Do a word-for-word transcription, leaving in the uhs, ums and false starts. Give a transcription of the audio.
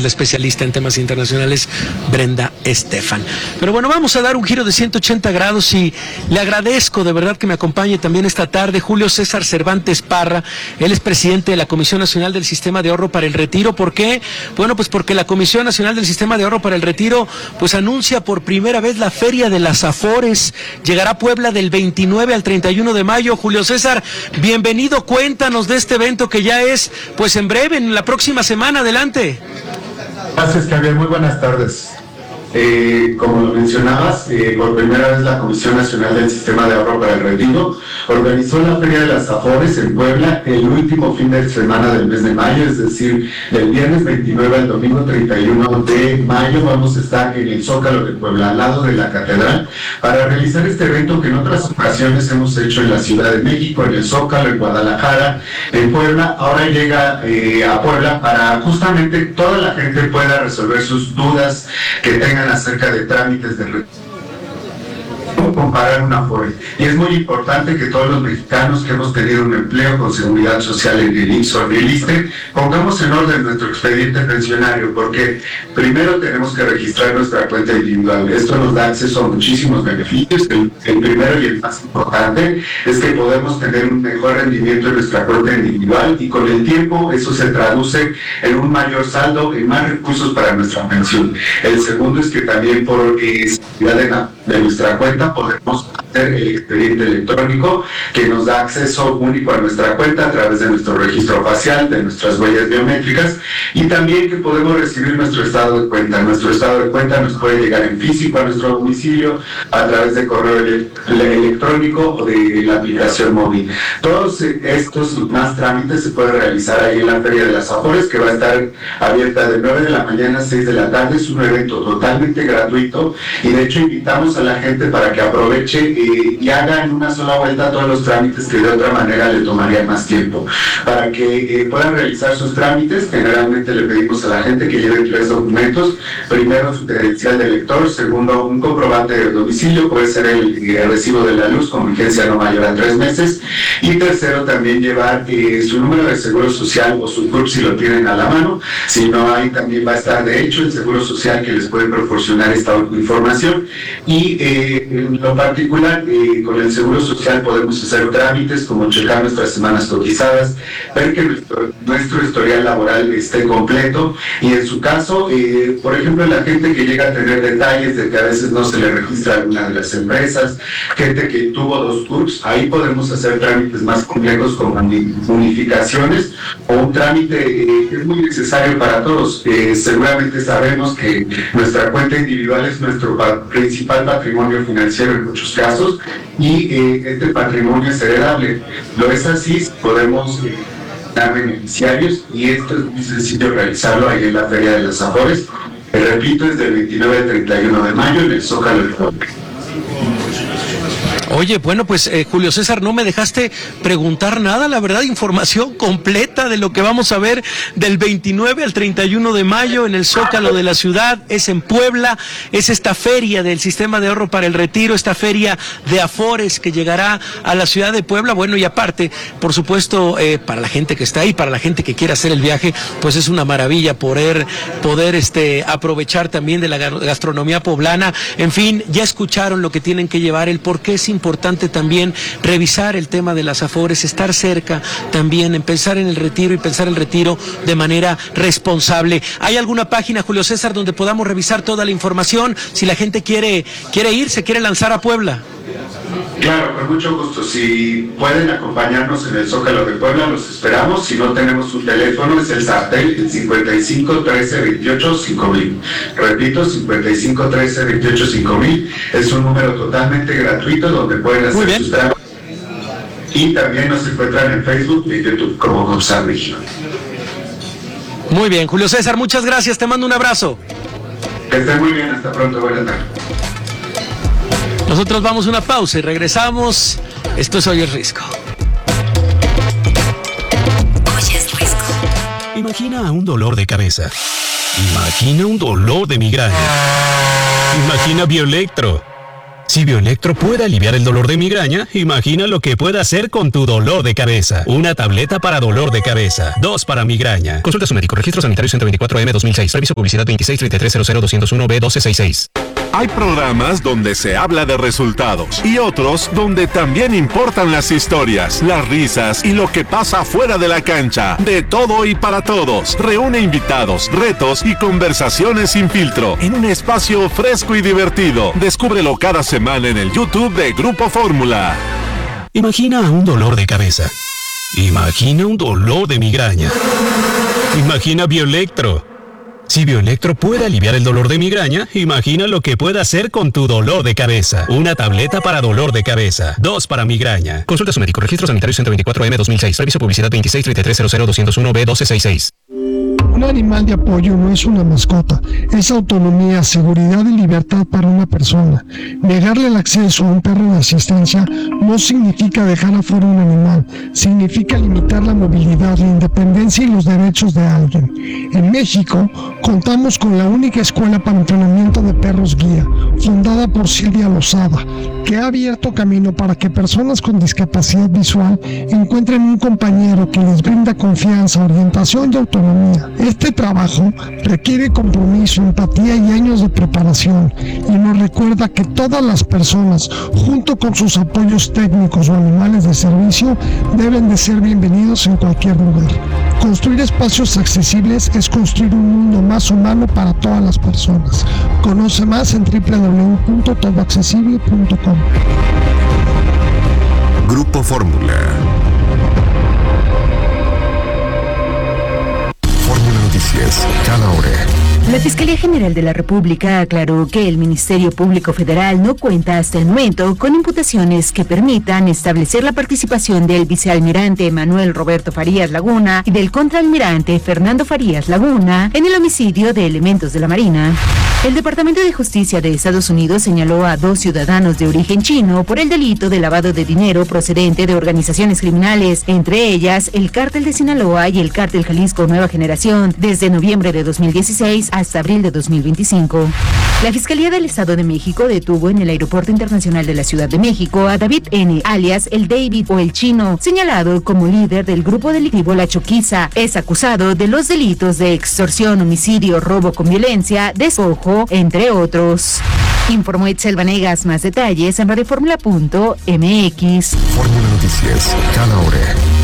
la especialista en temas internacionales, Brenda Estefan. Pero bueno, vamos a dar un giro de ciento ochenta grados y le agradezco de verdad que me acompañe también esta tarde Julio César Cervantes Parra. Él es presidente de la Comisión Nacional del Sistema de Ahorro para el Retiro. ¿Por qué? Bueno, pues porque la Comisión Nacional del Sistema de Ahorro para el Retiro pues anuncia por primera vez la Feria de las Afores. Llegará a Puebla del veintinueve al treinta y uno de mayo. Julio César, bienvenido, cuéntanos de este evento que ya es pues en breve, en la próxima semana. Adelante. Gracias, Javier, muy buenas tardes. Eh, como lo mencionabas, eh, por primera vez la Comisión Nacional del Sistema de Ahorro para el Retiro organizó la Feria de las Afores en Puebla el último fin de semana del mes de mayo, es decir, del viernes veintinueve al domingo treinta y uno de mayo. Vamos a estar en el Zócalo de Puebla, al lado de la Catedral, para realizar este evento que en otras ocasiones hemos hecho en la Ciudad de México, en el Zócalo, en Guadalajara, en Puebla. Ahora llega eh, a Puebla para justamente toda la gente pueda resolver sus dudas que tengan acerca de trámites de retiro, comparar una Afore. Y es muy importante que todos los mexicanos que hemos tenido un empleo con seguridad social en el I M S S o en el ISSSTE, pongamos en orden nuestro expediente pensionario, porque primero tenemos que registrar nuestra cuenta individual. Esto nos da acceso a muchísimos beneficios. El, el primero y el más importante es que podemos tener un mejor rendimiento en nuestra cuenta individual, y con el tiempo eso se traduce en un mayor saldo, en más recursos para nuestra pensión. El segundo es que también por eh, seguridad de, la, de nuestra cuenta podemos hacer el expediente electrónico que nos da acceso único a nuestra cuenta a través de nuestro registro facial, de nuestras huellas biométricas, y también que podemos recibir nuestro estado de cuenta. Nuestro estado de cuenta nos puede llegar en físico a nuestro domicilio a través de correo ele- electrónico o de la aplicación móvil. Todos estos y más trámites se pueden realizar ahí en la Feria de las Afores, que va a estar abierta de nueve de la mañana a seis de la tarde. Es un evento totalmente gratuito y de hecho invitamos a la gente para que aproveche eh, y haga en una sola vuelta todos los trámites que de otra manera le tomarían más tiempo. Para que eh, puedan realizar sus trámites, generalmente le pedimos a la gente que lleve tres documentos. Primero, su credencial de elector. Segundo, un comprobante de domicilio, puede ser el, el recibo de la luz con vigencia no mayor a tres meses. Y tercero, también llevar eh, su número de seguro social o su C U R P si lo tienen a la mano. Si no hay, también va a estar de hecho el seguro social que les puede proporcionar esta información. Y eh, en lo particular, eh, con el seguro social podemos hacer trámites como checar nuestras semanas cotizadas, ver que nuestro, nuestro historial laboral esté completo, y en su caso, eh, por ejemplo, la gente que llega a tener detalles de que a veces no se le registra alguna de las empresas, gente que tuvo dos C U R Ps, ahí podemos hacer trámites más complejos como unificaciones o un trámite eh, que es muy necesario para todos. Eh, seguramente sabemos que nuestra cuenta individual es nuestro pa- principal patrimonio financiero en muchos casos, y eh, este patrimonio es heredable. Lo es así, podemos eh, dar beneficiarios, y esto es muy sencillo realizarlo ahí en la Feria de las Afores. Eh, repito, es del veintinueve al treinta y uno de mayo en el Zócalo de Puebla. Oye, bueno, pues eh, Julio César, no me dejaste preguntar nada, la verdad, información completa de lo que vamos a ver del veintinueve al treinta y uno de mayo en el Zócalo de la ciudad. Es en Puebla, es esta feria del Sistema de Ahorro para el Retiro, esta feria de Afores que llegará a la ciudad de Puebla. Bueno, y aparte, por supuesto, eh, para la gente que está ahí, para la gente que quiera hacer el viaje, pues es una maravilla poder, poder este, aprovechar también de la gastronomía poblana. En fin, ya escucharon lo que tienen que llevar, el por qué es importante también revisar el tema de las Afores, estar cerca también, en pensar en el retiro y pensar el retiro de manera responsable. ¿Hay alguna página, Julio César, donde podamos revisar toda la información si la gente quiere, quiere ir, se quiere lanzar a Puebla? Claro, con mucho gusto. Si pueden acompañarnos en el Zócalo de Puebla, los esperamos. Si no, tenemos un teléfono, es el Sartel, el cincuenta y cinco, trece, veintiocho, cinco mil. Repito, cincuenta y cinco, trece, veintiocho, cinco mil. Es un número totalmente gratuito donde pueden hacer sus trámites. Y también nos encuentran en Facebook y YouTube como GovSat Región. Muy bien, Julio César, muchas gracias. Te mando un abrazo. Que estén muy bien. Hasta pronto. Buenas tardes. Nosotros vamos a una pausa y regresamos. Esto es Hoy es Risco. Hoy es Risco. Imagina un dolor de cabeza. Imagina un dolor de migraña. Imagina Bioelectro. Si Bioelectro puede aliviar el dolor de migraña, imagina lo que puede hacer con tu dolor de cabeza. Una tableta para dolor de cabeza, dos para migraña. Consulta a su médico. Registro Sanitario ciento veinticuatro M dos mil seis. Reviso publicidad veintiséis treinta y tres cero cero doscientos uno B doce sesenta y seis. Hay programas donde se habla de resultados y otros donde también importan las historias, las risas y lo que pasa fuera de la cancha. De todo y para todos. Reúne invitados, retos y conversaciones sin filtro en un espacio fresco y divertido. Descúbrelo cada semana en el YouTube de Grupo Fórmula. Imagina un dolor de cabeza. Imagina un dolor de migraña. Imagina Bioelectro. Si Bioelectro puede aliviar el dolor de migraña, imagina lo que puede hacer con tu dolor de cabeza. Una tableta para dolor de cabeza, dos para migraña. Consulta a su médico. Registro Sanitario ciento veinticuatro M dos mil seis. Reviso publicidad veintiséis treinta y tres cero cero doscientos uno B doce sesenta y seis. Un animal de apoyo no es una mascota, es autonomía, seguridad y libertad para una persona. Negarle el acceso a un perro de asistencia no significa dejar afuera un animal, significa limitar la movilidad, la independencia y los derechos de alguien. En México, contamos con la única escuela para entrenamiento de perros guía, fundada por Silvia Lozada, que ha abierto camino para que personas con discapacidad visual encuentren un compañero que les brinda confianza, orientación y autonomía. Este trabajo requiere compromiso, empatía y años de preparación, y nos recuerda que todas las personas, junto con sus apoyos técnicos o animales de servicio, deben de ser bienvenidos en cualquier lugar. Construir espacios accesibles es construir un mundo más humano para todas las personas. Conoce más en doble u doble u doble u punto todo accesible punto com. Grupo Fórmula. Fórmula Noticias, cada hora. La Fiscalía General de la República aclaró que el Ministerio Público Federal no cuenta hasta el momento con imputaciones que permitan establecer la participación del vicealmirante Manuel Roberto Farías Laguna y del contraalmirante Fernando Farías Laguna en el homicidio de elementos de la Marina. El Departamento de Justicia de Estados Unidos señaló a dos ciudadanos de origen chino por el delito de lavado de dinero procedente de organizaciones criminales, entre ellas el Cártel de Sinaloa y el Cártel Jalisco Nueva Generación, desde noviembre de dos mil dieciséis hasta abril de dos mil veinticinco. La Fiscalía del Estado de México detuvo en el Aeropuerto Internacional de la Ciudad de México a David N., alias el David o el Chino, señalado como líder del grupo delictivo La Choquiza. Es acusado de los delitos de extorsión, homicidio, robo con violencia, despojo, entre otros. Informó Itzel Vanegas. Más detalles en radioformula punto m x. Fórmula Noticias, cada hora.